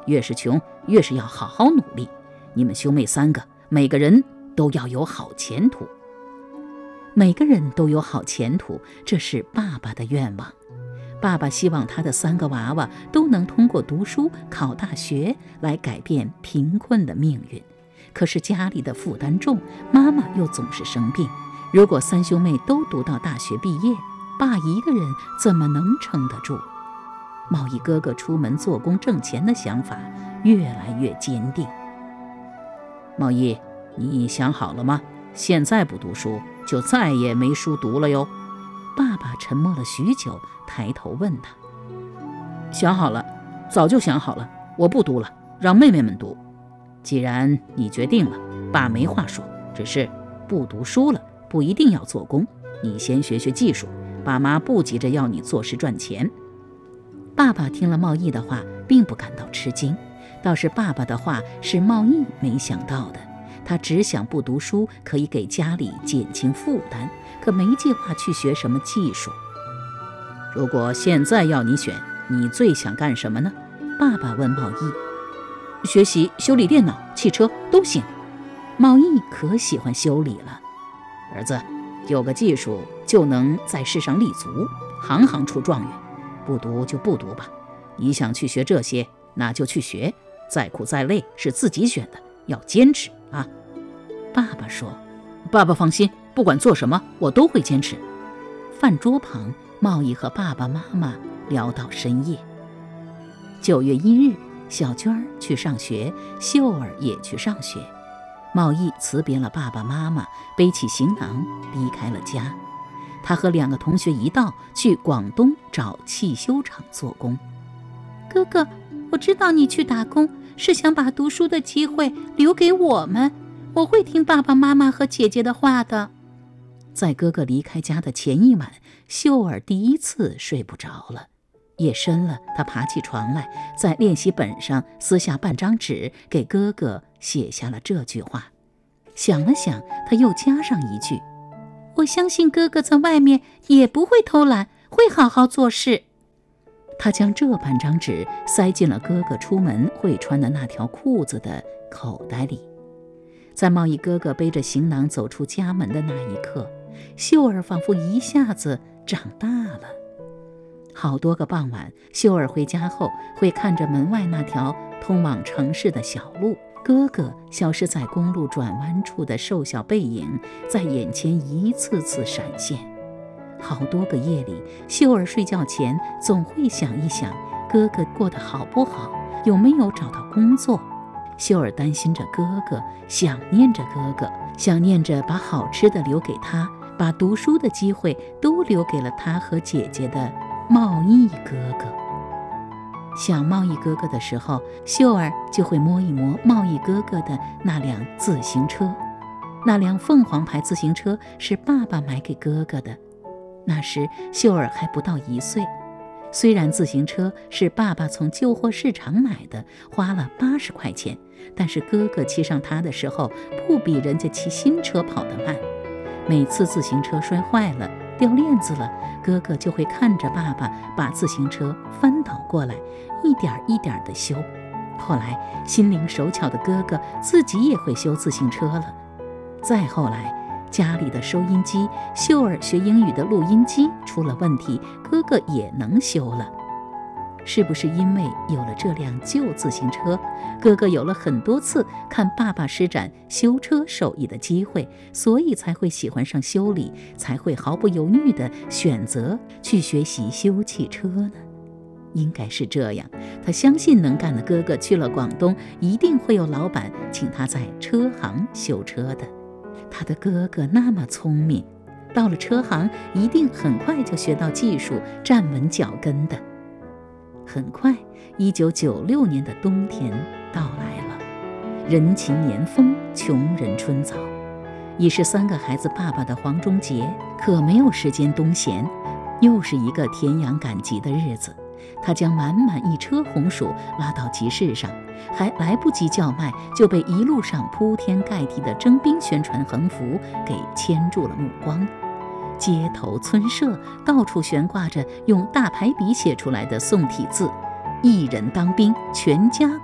越是穷，越是要好好努力。你们兄妹3个，每个人都要有好前途。每个人都有好前途，这是爸爸的愿望。爸爸希望他的3个娃娃都能通过读书考大学来改变贫困的命运。可是家里的负担重，妈妈又总是生病。如果3兄妹都读到大学毕业，爸一个人怎么能撑得住？茂义哥哥出门做工挣钱的想法越来越坚定。茂义，你想好了吗？现在不读书，就再也没书读了哟。爸爸沉默了许久，抬头问他。想好了，早就想好了，我不读了，让妹妹们读。既然你决定了，爸没话说，只是不读书了，不一定要做工，你先学学技术，爸妈不急着要你做事赚钱。爸爸听了茂义的话，并不感到吃惊，倒是爸爸的话是茂义没想到的。他只想不读书可以给家里减轻负担，可没计划去学什么技术。如果现在要你选，你最想干什么呢？爸爸问茂义。学习修理电脑、汽车都行。茂义可喜欢修理了。儿子，有个技术就能在世上立足，行行出状元。不读就不读吧，你想去学这些，那就去学，再苦再累是自己选的，要坚持啊。爸爸说。爸爸放心，不管做什么我都会坚持。饭桌旁，茂义和爸爸妈妈聊到深夜。9月1日，小娟去上学，秀儿也去上学。茂义辞别了爸爸妈妈，背起行囊离开了家。他和2个同学一道去广东找汽修厂做工。 哥哥，我知道你去打工是想把读书的机会留给我们，我会听爸爸妈妈和姐姐的话的。 在哥哥离开家的前一晚，秀儿第一次睡不着了。夜深了，她爬起床来，在练习本上撕下半张纸，给哥哥写下了这句话。想了想，她又加上一句： 我相信哥哥在外面也不会偷懒，会好好做事。 她将这半张纸塞进了哥哥出门会穿的那条裤子的口袋里。在茂义哥哥背着行囊走出家门的那一刻，秀儿仿佛一下子长大了。好多个傍晚，秀儿回家后会看着门外那条通往城市的小路，哥哥消失在公路转弯处的瘦小背影在眼前一次次闪现。好多个夜里，秀儿睡觉前总会想一想哥哥过得好不好，有没有找到工作。秀儿担心着哥哥，想念着哥哥，想念着把好吃的留给他，把读书的机会都留给了他和姐姐的茂义哥哥。想茂义哥哥的时候，秀儿就会摸一摸茂义哥哥的那辆自行车。那辆凤凰牌自行车是爸爸买给哥哥的，那时秀儿还不到1岁。虽然自行车是爸爸从旧货市场买的，花了80块钱，但是哥哥骑上它的时候不比人家骑新车跑得慢。每次自行车摔坏了，掉链子了，哥哥就会看着爸爸把自行车翻倒过来，一点一点地修。后来心灵手巧的哥哥自己也会修自行车了。再后来，家里的收音机，秀儿学英语的录音机出了问题，哥哥也能修了。是不是因为有了这辆旧自行车，哥哥有了很多次看爸爸施展修车手艺的机会，所以才会喜欢上修理，才会毫不犹豫地选择去学习修汽车呢？应该是这样，他相信能干的哥哥去了广东，一定会有老板请他在车行修车的。他的哥哥那么聪明，到了车行一定很快就学到技术，站稳脚跟的。很快，1996年的冬天到来了，人勤年丰，穷人春早。已是3个孩子爸爸的黄忠杰可没有时间冬闲，又是一个田养赶集的日子。他将满满一车红薯拉到集市上，还来不及叫卖，就被一路上铺天盖地的征兵宣传横幅给牵住了目光。街头村舍到处悬挂着用大排笔写出来的宋体字：一人当兵，全家